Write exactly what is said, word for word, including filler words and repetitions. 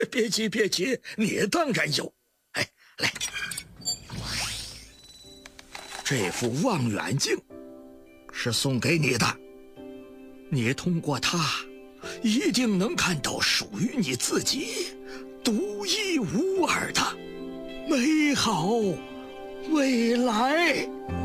别急别急，你当然有。哎，来，这副望远镜是送给你的，你通过它一定能看到属于你自己独一无二的美好未来。